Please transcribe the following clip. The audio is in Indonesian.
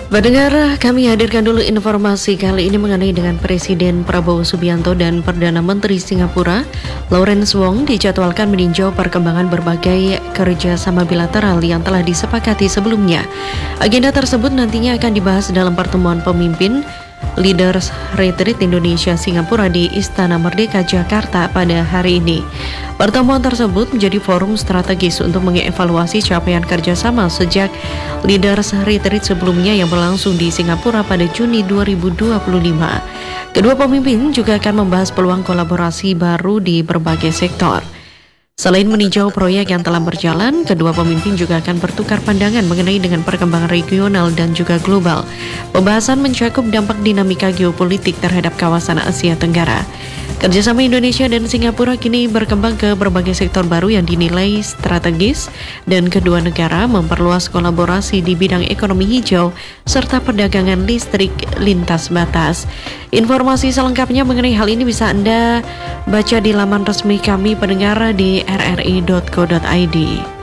Pendengar, kami hadirkan dulu informasi kali ini mengenai dengan Presiden Prabowo Subianto dan Perdana Menteri Singapura, Lawrence Wong, dijadwalkan meninjau perkembangan berbagai kerjasama bilateral yang telah disepakati sebelumnya. Agenda tersebut nantinya akan dibahas dalam pertemuan pemimpin Leaders Retreat Indonesia Singapura di Istana Merdeka Jakarta pada hari ini. Pertemuan tersebut menjadi forum strategis untuk mengevaluasi capaian kerjasama sejak Leaders Retreat sebelumnya yang berlangsung di Singapura pada Juni 2025. Kedua pemimpin juga akan membahas peluang kolaborasi baru di berbagai sektor. Selain meninjau proyek yang telah berjalan, kedua pemimpin juga akan bertukar pandangan mengenai dengan perkembangan regional dan juga global. Pembahasan mencakup dampak dinamika geopolitik terhadap kawasan Asia Tenggara. Kerjasama Indonesia dan Singapura kini berkembang ke berbagai sektor baru yang dinilai strategis dan kedua negara memperluas kolaborasi di bidang ekonomi hijau serta perdagangan listrik lintas batas. Informasi selengkapnya mengenai hal ini bisa Anda baca di laman resmi kami pendengar di rri.co.id.